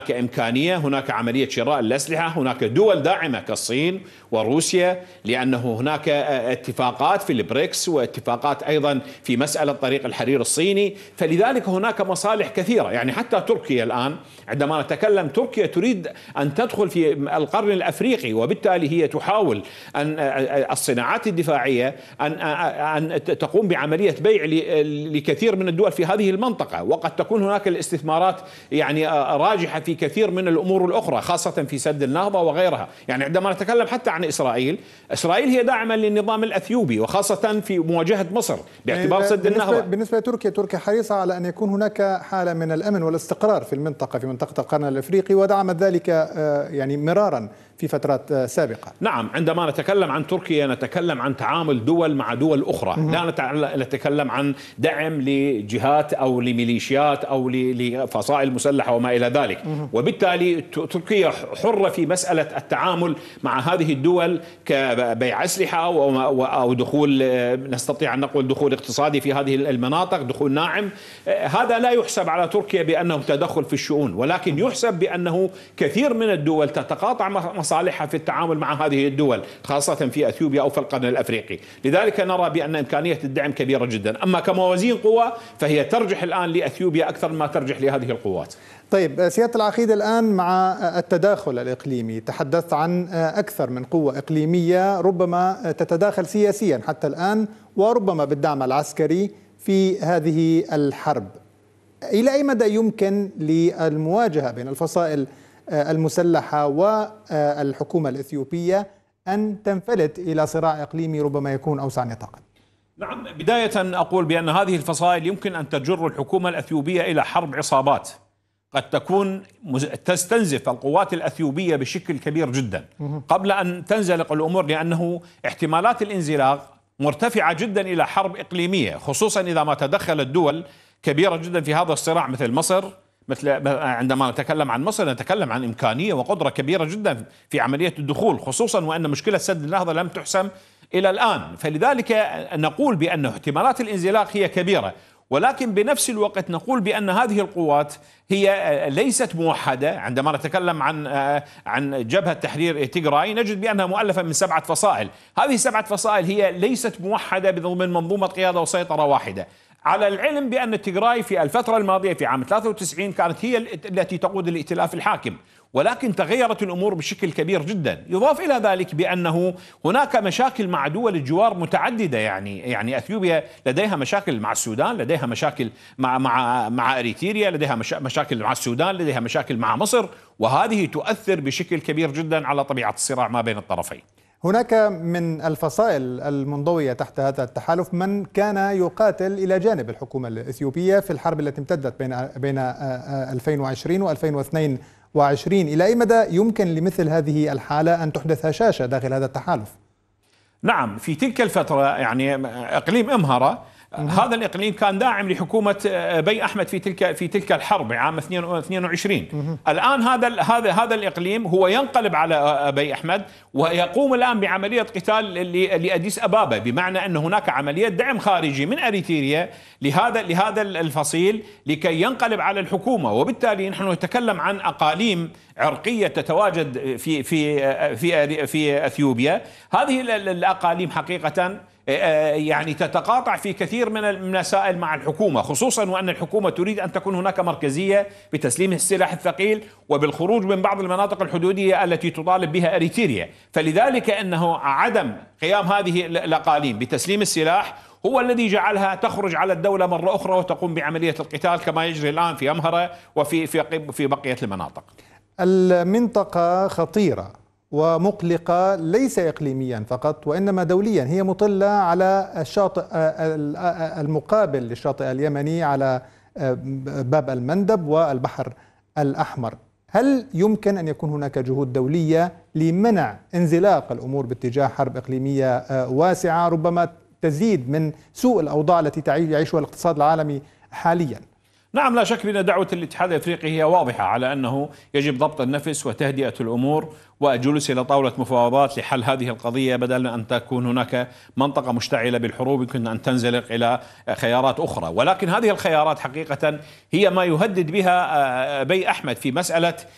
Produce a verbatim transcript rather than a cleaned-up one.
إمكانية، هناك عملية شراء الأسلحة، هناك دول داعمة كالصين وروسيا، لأنه هناك اتفاقات في البريكس واتفاقات أيضا في مسألة طريق الحرير الصيني، فلذلك هناك مصالح كثيرة. يعني حتى تركيا الآن عندما نتكلم، تركيا تريد أن تدخل في القرن الأفريقي، وبالتالي هي تحاول أن الصناعات الدفاعية أن أن تقوم بعملية بيع لكثير من الدول في هذه المنطقة، وقد تكون هناك الاستثمارات يعني راجحة في كثير من الأمور الأخرى، خاصة في سد النهضة وغيرها. يعني عندما نتكلم حتى عن إسرائيل، إسرائيل هي داعمة للنظام الأثيوبي، وخاصة في مواجهة مصر باعتبار سد بالنسبة النهضة. بالنسبة لتركيا، تركيا حريصة على أن يكون هناك حالة من الأمن والاستقرار في المنطقة، في منطقة القرن الأفريقي، ودعمت ذلك يعني مرارا في فترات سابقة. نعم، عندما نتكلم عن تركيا نتكلم عن تعامل دول مع دول أخرى، لا نتكلم عن دعم لجهات أو لميليشيات أو لفصائل مسلحة وما إلى ذلك. وبالتالي تركيا حرة في مسألة التعامل مع هذه الدول كبيع أسلحة أو دخول، نستطيع أن نقول دخول اقتصادي في هذه المناطق، دخول ناعم. هذا لا يحسب على تركيا بأنه تدخل في الشؤون، ولكن يحسب بأنه كثير من الدول تتقاطع مصالحها في التعامل مع هذه الدول، خاصة في أثيوبيا أو في القرن الأفريقي. لذلك نرى بأن إمكانية الدعم كبيرة جدا. أما كموازين قوى فهي ترجح الآن لأثيوبيا أكثر مما ترجح لهذه القوات. طيب سيادة العقيد، الآن مع التداخل الإقليمي تحدثت عن أكثر من قوة إقليمية ربما تتداخل سياسيا حتى الآن، وربما بالدعم العسكري في هذه الحرب. إلى أي مدى يمكن للمواجهة بين الفصائل المسلحة والحكومة الإثيوبية أن تنفلت إلى صراع إقليمي ربما يكون أوسع نطاقا؟ نعم، بداية أقول بأن هذه الفصائل يمكن أن تجر الحكومة الأثيوبية إلى حرب عصابات قد تكون تستنزف القوات الأثيوبية بشكل كبير جدا قبل أن تنزلق الأمور، لأنه احتمالات الانزلاق مرتفعة جدا إلى حرب إقليمية، خصوصا إذا ما تدخلت دول كبيرة جدا في هذا الصراع مثل مصر. مثل عندما نتكلم عن مصر نتكلم عن إمكانية وقدرة كبيرة جدا في عملية الدخول، خصوصا وأن مشكلة سد النهضة لم تحسم إلى الآن. فلذلك نقول بأن احتمالات الانزلاق هي كبيرة، ولكن بنفس الوقت نقول بأن هذه القوات هي ليست موحدة. عندما نتكلم عن عن جبهة تحرير تيغراي نجد بأنها مؤلفة من سبعة فصائل. هذه السبعة فصائل هي ليست موحدة ضمن منظومة قيادة وسيطرة واحدة، على العلم بأن تيغراي في الفترة الماضية في عام ثلاثة وتسعين كانت هي التي تقود الائتلاف الحاكم، ولكن تغيرت الأمور بشكل كبير جدا. يضاف إلى ذلك بأنه هناك مشاكل مع دول الجوار متعددة، يعني يعني أثيوبيا لديها مشاكل مع السودان، لديها مشاكل مع مع مع أريتريا، لديها مشاكل مع السودان، لديها مشاكل مع مصر، وهذه تؤثر بشكل كبير جدا على طبيعة الصراع ما بين الطرفين. هناك من الفصائل المنضوية تحت هذا التحالف من كان يقاتل إلى جانب الحكومة الإثيوبية في الحرب التي امتدت بين بين ألفين وعشرين وألفين واثنين وعشرين. إلى أي مدى يمكن لمثل هذه الحالة أن تحدث هشاشة داخل هذا التحالف؟ نعم، في تلك الفترة يعني إقليم أمهرة هذا الإقليم كان داعم لحكومة أبي أحمد في تلك في تلك الحرب عام اثنين وعشرين. الآن هذا هذا هذا الإقليم هو ينقلب على أبي أحمد ويقوم الآن بعملية قتال لأديس أبابا، بمعنى أن هناك عملية دعم خارجي من أريتريا لهذا لهذا الفصيل لكي ينقلب على الحكومة. وبالتالي نحن نتكلم عن أقاليم عرقية تتواجد في في في في أثيوبيا. هذه الأقاليم حقيقة يعني تتقاطع في كثير من المسائل مع الحكومة، خصوصا وأن الحكومة تريد أن تكون هناك مركزية بتسليم السلاح الثقيل وبالخروج من بعض المناطق الحدودية التي تطالب بها أريتريا. فلذلك أنه عدم قيام هذه الأقاليم بتسليم السلاح هو الذي جعلها تخرج على الدولة مرة أخرى وتقوم بعملية القتال كما يجري الآن في أمهرة وفي في في بقية المناطق. المنطقة خطيرة ومقلقة ليس إقليميا فقط وإنما دوليا، هي مطلة على الشاطئ المقابل للشاطئ اليمني على باب المندب والبحر الأحمر. هل يمكن أن يكون هناك جهود دولية لمنع انزلاق الأمور باتجاه حرب إقليمية واسعة ربما تزيد من سوء الأوضاع التي يعيشها الاقتصاد العالمي حاليا؟ نعم، لا شك بأن دعوة الاتحاد الأفريقي هي واضحة على أنه يجب ضبط النفس وتهدئة الأمور والجلوس إلى طاولة مفاوضات لحل هذه القضية، بدل من أن تكون هناك منطقة مشتعلة بالحروب يمكن أن تنزلق إلى خيارات أخرى. ولكن هذه الخيارات حقيقة هي ما يهدد بها أبي أحمد في مسألة